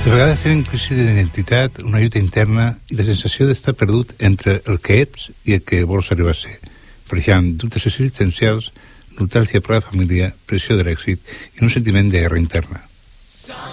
De vegades tenen crisi d'identitat, una lluita interna i la sensació d'estar perdut entre el que ets i el que vols arribar a ser. Per exemple, dubtes existencials, nostàlgia per la família, pressió de l'èxit i un sentiment de guerra interna.